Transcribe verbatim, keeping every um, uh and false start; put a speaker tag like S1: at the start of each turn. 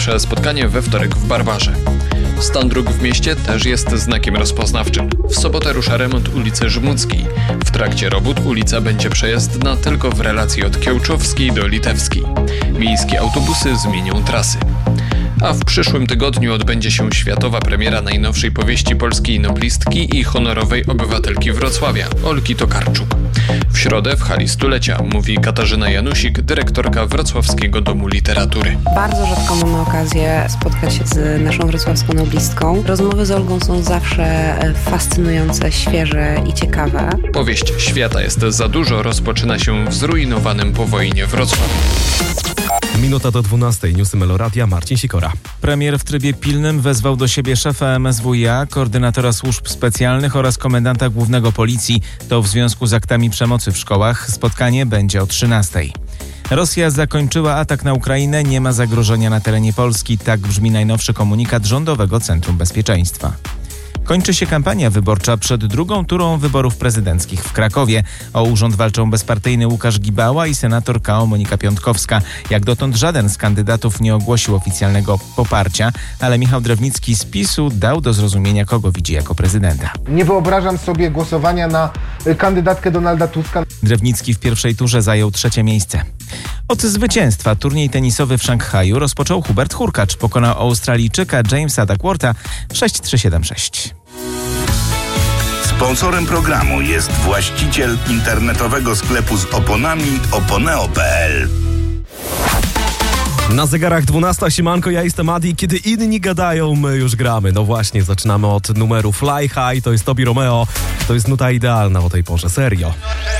S1: Pierwsze spotkanie we wtorek w Barbarze. Stan dróg w mieście też jest znakiem rozpoznawczym. W sobotę rusza remont ulicy Żmudzkiej. W trakcie robót ulica będzie przejezdna tylko w relacji od Kiełczowskiej do Litewskiej. Miejskie autobusy zmienią trasy. A w przyszłym tygodniu odbędzie się światowa premiera najnowszej powieści polskiej noblistki i honorowej obywatelki Wrocławia, Olgi Tokarczuk. W środę w hali stulecia, mówi Katarzyna Janusik, dyrektorka Wrocławskiego Domu Literatury.
S2: Bardzo rzadko mamy okazję spotkać się z naszą wrocławską noblistką. Rozmowy z Olgą są zawsze fascynujące, świeże i ciekawe.
S1: Powieść Świata jest za dużo rozpoczyna się w zrujnowanym po wojnie Wrocławiu.
S3: Minuta do dwunastej. Newsy Meloradia, Marcin Sikora.
S4: Premier w trybie pilnym wezwał do siebie szefa M S W i A, koordynatora służb specjalnych oraz komendanta głównego policji. To w związku z aktami przemocy w szkołach. Spotkanie będzie o trzynastej. Rosja zakończyła atak na Ukrainę. Nie ma zagrożenia na terenie Polski. Tak brzmi najnowszy komunikat Rządowego Centrum Bezpieczeństwa. Kończy się kampania wyborcza przed drugą turą wyborów prezydenckich w Krakowie. O urząd walczą bezpartyjny Łukasz Gibała i senator K O Monika Piątkowska. Jak dotąd żaden z kandydatów nie ogłosił oficjalnego poparcia, ale Michał Drewnicki z PiSu dał do zrozumienia, kogo widzi jako prezydenta.
S5: Nie wyobrażam sobie głosowania na kandydatkę Donalda Tuska.
S4: Drewnicki w pierwszej turze zajął trzecie miejsce. Od zwycięstwa turniej tenisowy w Szanghaju rozpoczął Hubert Hurkacz. Pokonał Australijczyka Jamesa Duckwortha sześć trzy siedem sześć.
S6: Sponsorem programu jest właściciel internetowego sklepu z oponami oponeo kropka p l.
S3: Na zegarach dwunasta, siemanko, ja jestem Adi. Kiedy inni gadają, my już gramy. No właśnie, zaczynamy od numeru Fly High, to jest Tobi Romeo. To jest nuta idealna o tej porze, serio.